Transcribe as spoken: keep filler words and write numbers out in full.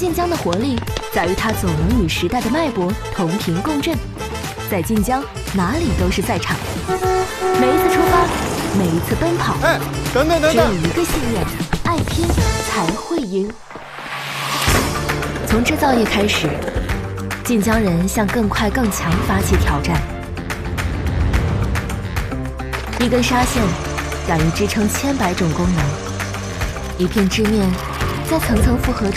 晋江的活力在于它总能与时代的脉搏同频共振。在晋江，哪里都是赛场。每一次出发，每一次奔跑， 哎，等等等只有等， 一个信念：爱拼才会赢。从制造业开始，晋江人向更快更强发起挑战。一根纱线敢于支撑千百种功能，一片织面在层层复合中